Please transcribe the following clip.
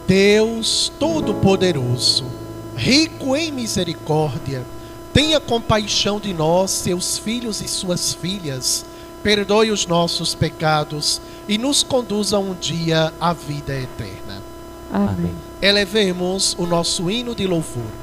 Deus Todo-Poderoso, rico em misericórdia, tenha compaixão de nós, seus filhos e suas filhas, perdoe os nossos pecados e nos conduza um dia à vida eterna. Amém. Elevemos o nosso hino de louvor.